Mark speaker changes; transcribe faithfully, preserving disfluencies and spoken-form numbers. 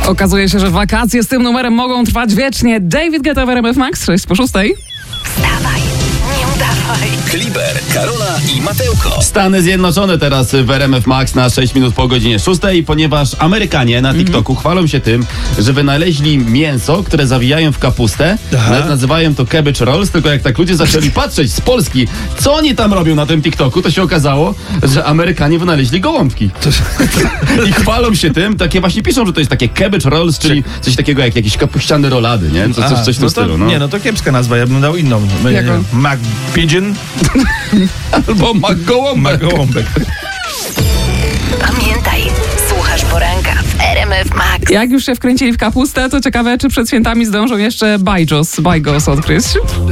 Speaker 1: Okazuje się, że wakacje z tym numerem mogą trwać wiecznie. David Guetta w R M F Max, sześć po szóstej.
Speaker 2: Wstawaj, nie udawaj.
Speaker 3: Kliber, Karola i Mateuko.
Speaker 4: Stany Zjednoczone teraz w R M F Max na sześć minut po godzinie szóstej, ponieważ Amerykanie na TikToku mm-hmm. chwalą się tym, że wynaleźli mięso, które zawijają w kapustę. Nawet nazywają to cabbage rolls, tylko jak tak ludzie zaczęli patrzeć z Polski, co oni tam robią na tym TikToku, to się okazało, że Amerykanie wynaleźli gołąbki. I chwalą się tym, takie właśnie piszą, że to jest takie cabbage rolls, czyli coś takiego jak jakieś kapuściane rolady, nie? Co, coś, coś w tym
Speaker 5: no to,
Speaker 4: stylu. No.
Speaker 5: Nie, no to kiepska nazwa, ja bym dał inną.
Speaker 1: Jaką?
Speaker 5: Mac Pigeon
Speaker 4: Albo McGołąbek.
Speaker 5: Gołąbek.
Speaker 2: Pamiętaj, słuchasz poranka w R M F Max.
Speaker 1: Jak już się wkręcili w kapustę, to ciekawe, czy przed świętami zdążą jeszcze bajos, bajgos odkryć.